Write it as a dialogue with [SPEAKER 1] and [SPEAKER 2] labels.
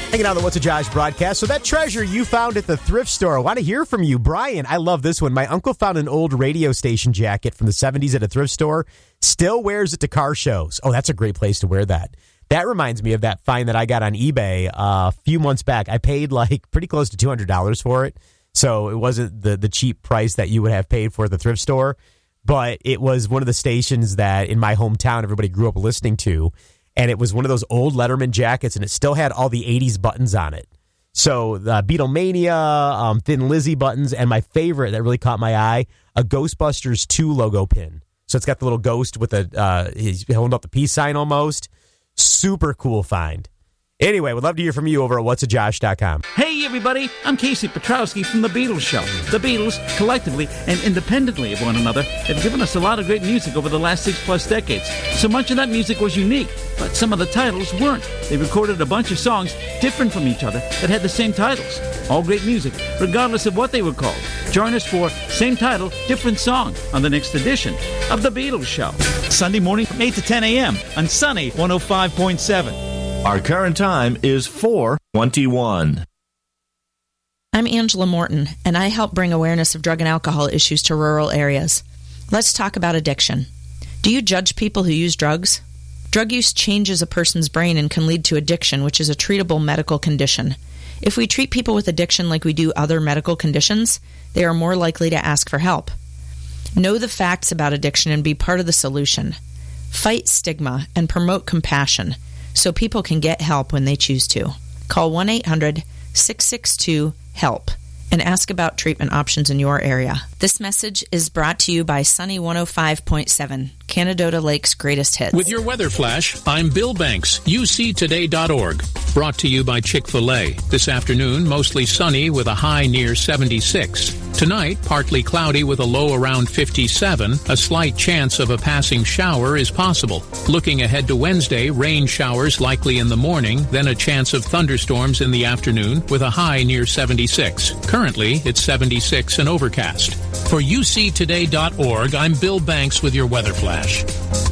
[SPEAKER 1] Hanging out on the What's a Josh broadcast. So that treasure you found at the thrift store, I want to hear from you. Brian, I love this one. My uncle found an old radio station jacket from the 70s at a thrift store. Still wears it to car shows. Oh, that's a great place to wear that. That reminds me of that find that I got on eBay a few months back. I paid like pretty close to $200 for it. So it wasn't the cheap price that you would have paid for at the thrift store. But it was one of the stations that in my hometown everybody grew up listening to. And it was one of those old Letterman jackets, and it still had all the 80s buttons on it. So the Beatlemania, Thin Lizzy buttons, and my favorite that really caught my eye, a Ghostbusters 2 logo pin. So it's got the little ghost with he's holding up the peace sign almost. Super cool find. Anyway, we'd love to hear from you over at whatsajosh.com.
[SPEAKER 2] Hey, everybody, I'm Casey Petrowski from The Beatles Show. The Beatles, collectively and independently of one another, have given us a lot of great music over the last 6+ decades. So much of that music was unique, but some of the titles weren't. They recorded a bunch of songs different from each other that had the same titles. All great music, regardless of what they were called. Join us for Same Title, Different Song on the next edition of The Beatles Show. Sunday morning from 8 to 10 a.m. on Sunny 105.7.
[SPEAKER 3] Our current time is 4:21.
[SPEAKER 4] I'm Angela Morton, and I help bring awareness of drug and alcohol issues to rural areas. Let's talk about addiction. Do you judge people who use drugs? Drug use changes a person's brain and can lead to addiction, which is a treatable medical condition. If we treat people with addiction like we do other medical conditions, they are more likely to ask for help. Know the facts about addiction and be part of the solution. Fight stigma and promote compassion, so people can get help when they choose to. Call 1-800-662-HELP and ask about treatment options in your area. This message is brought to you by Sunny 105.7, Canadota Lake's greatest hits.
[SPEAKER 5] With your weather flash, I'm Bill Banks, UCToday.org. Brought to you by Chick-fil-A. This afternoon, mostly sunny with a high near 76. Tonight, partly cloudy with a low around 57. A slight chance of a passing shower is possible. Looking ahead to Wednesday, rain showers likely in the morning, then a chance of thunderstorms in the afternoon with a high near 76. Currently, it's 76 and overcast. For UCToday.org, I'm Bill Banks with your weather flash.